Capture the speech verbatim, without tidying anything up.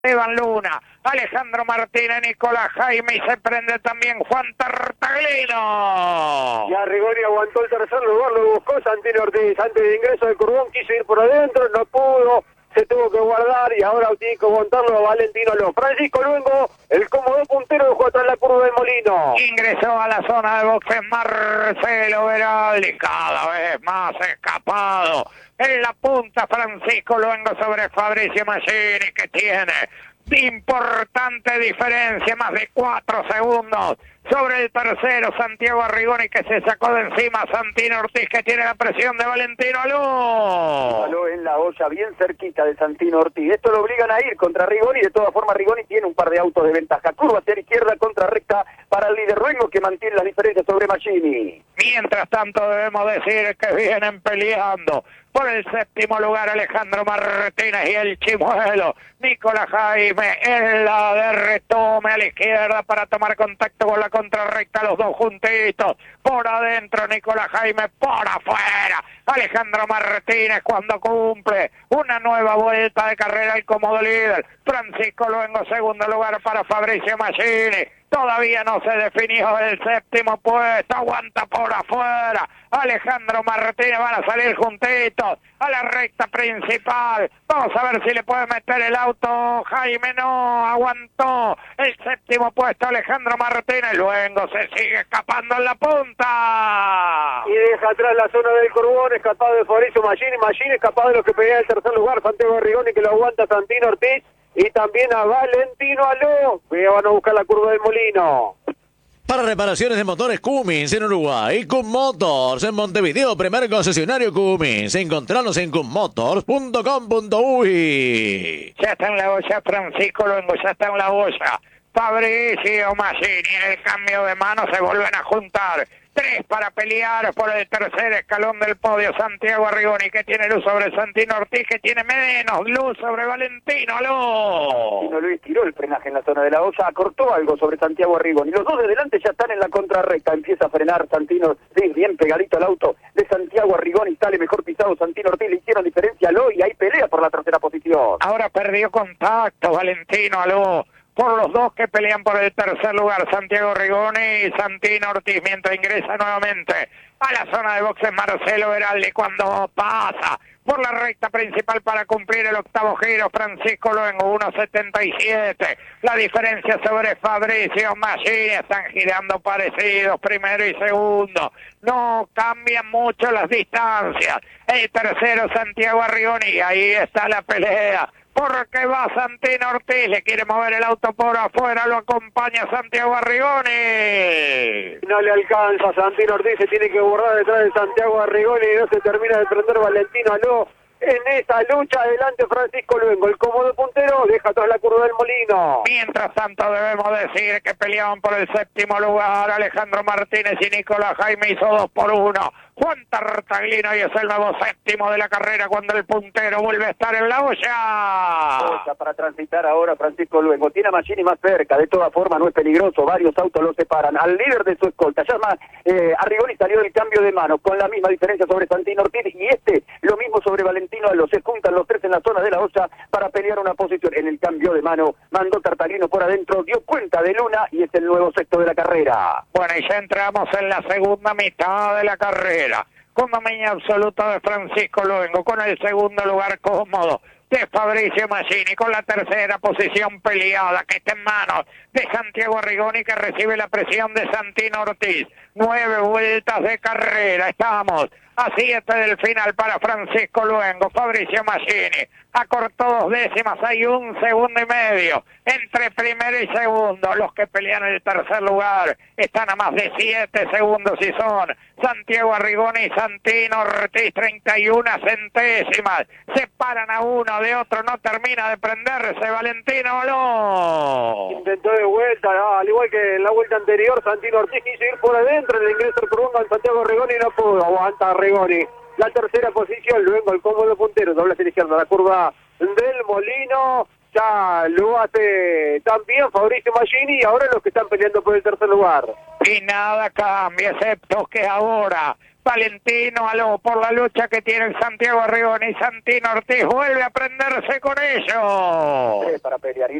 Esteban Luna, Alejandro Martínez, Nicolás Jaime y se prende también Juan Tartaglino. Ya Rigoni aguantó el tercer lugar, lo buscó Santino Ortiz. Antes de ingreso del Curbón quiso ir por adentro, no pudo, se tuvo que guardar y ahora tiene que aguantarlo a Valentino Aló. Francisco Luengo, el cómodo puntero, dejó atrás la curva del Molino. Ingresó a la zona de boxes Marcelo Veraldi, cada vez más escapado. En la punta Francisco Luengo sobre Fabricio Maggini, que tiene importante diferencia, más de cuatro segundos sobre el tercero, Santiago Arrigoni, que se sacó de encima Santino Ortiz, que tiene la presión de Valentino Aló. Aló en la olla, bien cerquita de Santino Ortiz. Esto lo obligan a ir contra Arrigoni. De todas formas, Arrigoni tiene un par de autos de ventaja. Curva hacia la izquierda, contra recta para el líder Luengo, que mantiene las diferencias sobre Maggini. Mientras tanto, debemos decir que vienen peleando por el séptimo lugar Alejandro Martínez y el Chimuelo. Nicolás Jaime en la de retome a la izquierda para tomar contacto con la contrarrecta, los dos juntitos. Por adentro Nicolás Jaime, por afuera Alejandro Martínez cuando cumple una nueva vuelta de carrera el cómodo líder. Francisco Luengo, segundo lugar para Fabricio Maggini. Todavía no se definió el séptimo puesto, aguanta por afuera. Alejandro Martínez, van a salir juntitos a la recta principal. Vamos a ver si le puede meter el auto. Jaime no, aguantó el séptimo puesto Alejandro Martínez. Luego se sigue escapando en la punta. Y deja atrás la zona del Curbón, escapado de Fabricio Maggini. Maggini escapado de los que pelean el tercer lugar. Santiago Arrigoni, que lo aguanta Santino Ortiz. Y también a Valentino Aló. Van a buscar la curva del Molino. Para reparaciones de motores Cummins en Uruguay, Cum Motors en Montevideo, primer concesionario Cummins. Encontranos en cummotors punto com punto uy. Ya está en la olla Francisco Luengo, ya está en la olla Fabricio Maggini. En el cambio de mano se vuelven a juntar tres para pelear por el tercer escalón del podio. Santiago Arrigoni, que tiene luz sobre Santino Ortiz, que tiene menos luz sobre Valentino Aló. No Luis tiró el frenaje en la zona de la olla, acortó algo sobre Santiago Arrigoni. Los dos de delante ya están en la contrarrecta. Empieza a frenar Santino Ortiz, bien pegadito al auto de Santiago Arrigoni. Sale mejor pisado Santino Ortiz, le hicieron diferencia a Aló y hay pelea por la tercera posición. Ahora perdió contacto Valentino Aló por los dos que pelean por el tercer lugar, Santiago Arrigoni y Santino Ortiz, mientras ingresa nuevamente a la zona de boxes Marcelo Veraldi cuando pasa por la recta principal para cumplir el octavo giro. Francisco Luengo, uno setenta y siete, la diferencia sobre Fabricio Maggini. Están girando parecidos, primero y segundo, no cambian mucho las distancias. El tercero Santiago Arrigoni, y ahí está la pelea, porque va Santino Ortiz, le quiere mover el auto por afuera, lo acompaña Santiago Arrigoni. No le alcanza, Santino Ortiz se tiene que borrar detrás de Santiago Arrigoni y no se termina de prender Valentino Aló. En esa lucha, adelante Francisco Luengo, el cómodo puntero, deja atrás la curva del Molino. Mientras tanto debemos decir que peleaban por el séptimo lugar Alejandro Martínez y Nicolás Jaime, hizo dos por uno. Juan Tartaglino y es el nuevo séptimo de la carrera cuando el puntero vuelve a estar en la olla. Olla para transitar ahora Francisco Luengo. Tiene a Maggini más cerca, de todas formas no es peligroso, varios autos lo separan. Al líder de su escolta, ya más, eh, Arrigoni salió del cambio de mano con la misma diferencia sobre Santino Ortiz y este lo mismo sobre Valentino Aló. Se juntan los tres en la zona de la olla para pelear una posición. En el cambio de mano mandó Tartaglino por adentro, dio cuenta de Luna y es el nuevo sexto de la carrera. Bueno, y ya entramos en la segunda mitad de la carrera, con dominio absoluto de Francisco Luengo, con el segundo lugar cómodo de Fabricio Maggini, con la tercera posición peleada que está en manos de Santiago Arrigoni, que recibe la presión de Santino Ortiz. Nueve vueltas de carrera, estamos a siete del final para Francisco Luengo. Fabricio Maggini acortó dos décimas, hay un segundo y medio entre primero y segundo. Los que pelean el tercer lugar están a más de siete segundos y son Santiago Arrigoni y Santino Ortiz, treinta y una centésimas. Separan a uno de otro, no termina de prenderse Valentino Aló. Intentó de vuelta, ¿no? Al igual que en la vuelta anterior, Santino Ortiz quiso ir por adentro en el ingreso del Curbón con Santiago Arrigoni y no pudo. Aguanta Arrigoni. La tercera posición, luego el cómodo puntero, doble hacia la izquierda, la curva del Molino. Ya lo hace también Fabricio Maggini y ahora los que están peleando por el tercer lugar. Y nada cambia, excepto que ahora Valentino Aló por la lucha que tiene Santiago Arrigoni. Santino Ortiz vuelve a prenderse con ellos. Para pelear.